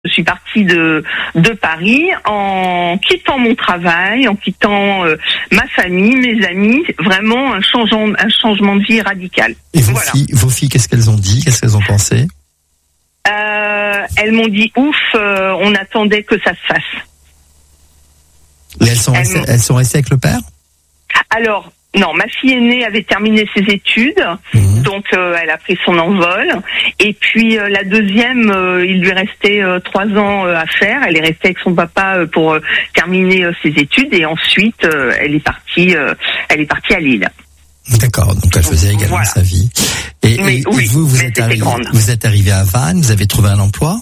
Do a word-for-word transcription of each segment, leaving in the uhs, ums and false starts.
Je suis partie de de Paris en quittant mon travail, en quittant euh, ma famille, mes amis, vraiment un changement, un changement de vie radical. Et vos voilà. filles, vos filles, qu'est-ce qu'elles ont dit, qu'est-ce qu'elles ont pensé? euh, Elles m'ont dit ouf, euh, on attendait que ça se fasse. Et elles sont, elles, restées, elles sont restées avec le père? Alors. Non, ma fille aînée avait terminé ses études, mmh. donc euh, elle a pris son envol. Et puis euh, la deuxième, euh, il lui restait euh, trois ans euh, à faire. Elle est restée avec son papa euh, pour euh, terminer euh, ses études, et ensuite euh, elle est partie, euh, elle est partie à Lille. D'accord, donc elle faisait également voilà. sa vie. Et, mais, et, oui, et vous, vous êtes arrivé, grande. vous êtes arrivé à Vannes, vous avez trouvé un emploi?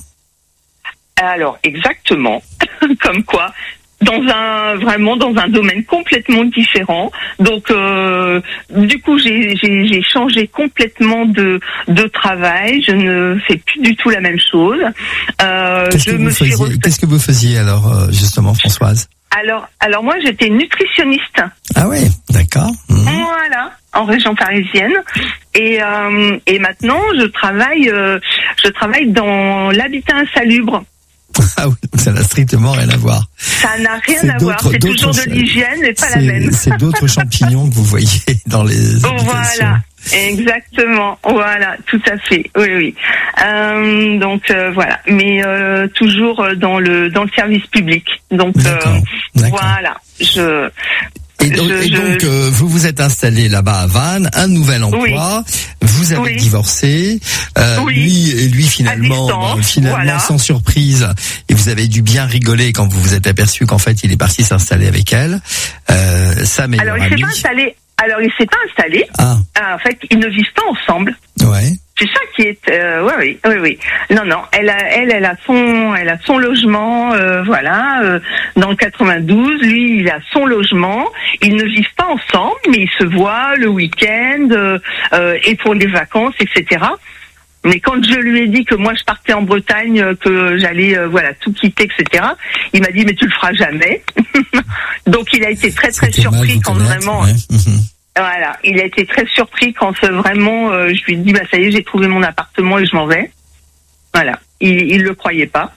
Alors exactement, comme quoi. Dans un vraiment dans un domaine complètement différent. Donc euh, du coup j'ai j'ai j'ai changé complètement de de travail. Je ne fais plus du tout la même chose. Euh, Qu'est-ce, je que me vous suis faisiez, re... qu'est-ce que vous faisiez alors justement, Françoise? Alors alors moi j'étais nutritionniste. Ah ouais, d'accord. Mmh. Voilà, en région parisienne. Et euh, et maintenant je travaille euh, je travaille dans l'habitat insalubre. Ah oui, ça n'a strictement rien à voir. Ça n'a rien c'est à voir. C'est toujours de l'hygiène, mais pas c'est, la même. C'est d'autres champignons que vous voyez dans les habitations. Voilà, exactement. Voilà, tout à fait. Oui, oui. Euh, donc euh, voilà, mais euh, toujours dans le dans le service public. Donc d'accord, euh, d'accord. voilà, je. Et donc, je, et donc je... euh, vous vous êtes installé là-bas à Vannes, un nouvel emploi, oui. vous avez oui. divorcé, euh, oui. lui et lui finalement, distance, finalement voilà. sans surprise, et vous avez dû bien rigoler quand vous vous êtes aperçu qu'en fait il est parti s'installer avec elle. Euh, sa meilleure Alors il amie. s'est pas installé. Alors il s'est pas installé. Ah. Ah, en fait, ils ne vivent pas ensemble. Ouais. C'est ça qui est, euh, ouais, oui, oui, oui. Non, non, elle a, elle, elle a son, elle a son logement, euh, voilà, euh, dans le quatre-vingt-douze. Lui, il a son logement. Ils ne vivent pas ensemble, mais ils se voient le week-end euh, euh, et pour les vacances, et cetera. Mais quand je lui ai dit que moi je partais en Bretagne, que j'allais, euh, voilà, tout quitter, et cetera. Il m'a dit mais tu le feras jamais. Donc il a été très très C'était surpris quand connaître, vraiment. Ouais. Mmh. Voilà, il a été très surpris quand euh, vraiment euh, je lui ai dit bah ça y est, j'ai trouvé mon appartement et je m'en vais. Voilà, il il le croyait pas.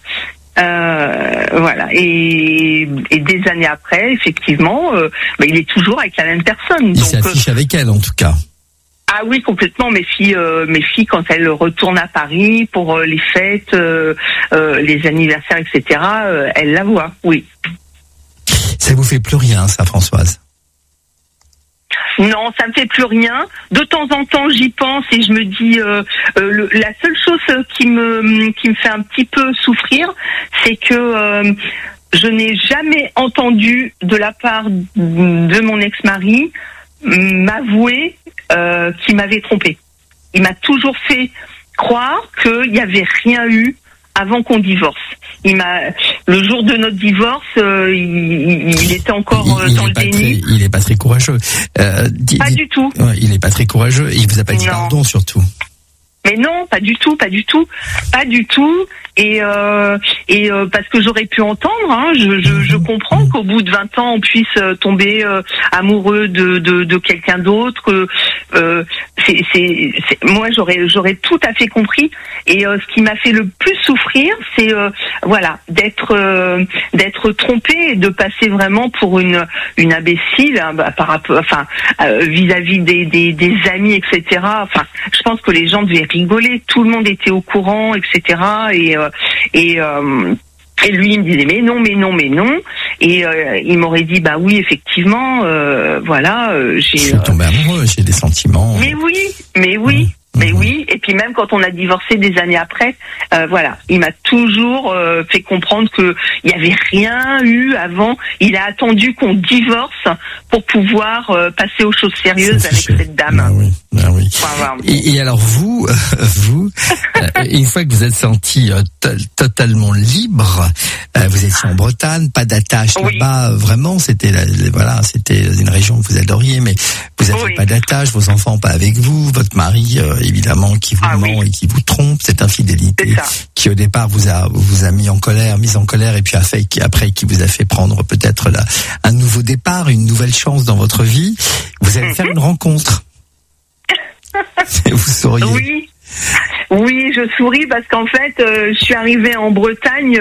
Euh, voilà, et, et des années après, effectivement, euh, bah, il est toujours avec la même personne. Il donc, s'affiche euh, avec elle en tout cas. Ah oui, complètement. Mes filles, euh, mes filles, quand elles retournent à Paris pour euh, les fêtes, euh, euh, les anniversaires, et cetera, euh, elles la voient. Oui. Ça vous fait plus rien, ça, Françoise? Non, ça me fait plus rien. De temps en temps, j'y pense et je me dis euh, euh, le, la seule chose qui me qui me fait un petit peu souffrir, c'est que euh, je n'ai jamais entendu de la part de mon ex-mari m'avouer euh, qu'il m'avait trompé. Il m'a toujours fait croire qu'il n'y avait rien eu avant qu'on divorce. Il m'a, le jour de notre divorce, euh, il, il était encore euh, il, il dans le déni. Très, il est pas très courageux. Euh, dit, pas dit, du tout. Ouais, il est pas très courageux et il vous a pas dit non. Pardon surtout. Mais non, pas du tout, pas du tout, pas du tout. Et euh, et euh, parce que j'aurais pu entendre, hein, je, je, je comprends qu'au bout de vingt ans on puisse euh, tomber euh, amoureux de de, de quelqu'un d'autre. Que euh, c'est, c'est, c'est moi j'aurais j'aurais tout à fait compris. Et euh, ce qui m'a fait le plus souffrir, c'est euh, voilà d'être euh, d'être trompé et de passer vraiment pour une une imbécile hein, bah, par rapport, enfin euh, vis-à-vis des, des des amis, et cetera. Enfin, je pense que les gens devaient rigoler. Tout le monde était au courant, et cetera. Et euh, et euh, et lui il me disait mais non mais non mais non et euh, il m'aurait dit bah oui effectivement euh, voilà euh, j'ai je suis tombé amoureux, j'ai des sentiments. Mais oui mais oui mmh. Mais oui, et puis même quand on a divorcé des années après, euh, voilà, il m'a toujours euh, fait comprendre que il y avait rien eu avant. Il a attendu qu'on divorce pour pouvoir euh, passer aux choses sérieuses avec cette dame. Ah oui, ah oui. Enfin, et, et alors vous, euh, vous, euh, une fois que vous êtes senti euh, t- totalement libre, euh, vous étiez en Bretagne, pas d'attache oui. là-bas, vraiment, c'était la, voilà, c'était une région que vous adoriez, mais vous n'avez oui. pas d'attache, vos enfants pas avec vous, votre mari. Euh, évidemment qui vous ah, ment oui. et qui vous trompe, cette infidélité qui au départ vous a vous a mis en colère, mise en colère et puis a fait, qui, après qui vous a fait prendre peut-être la, un nouveau départ, une nouvelle chance dans votre vie. Vous allez mm-hmm. faire une rencontre. Vous sauriez. Oui. Oui, je souris parce qu'en fait, euh, je suis arrivée en Bretagne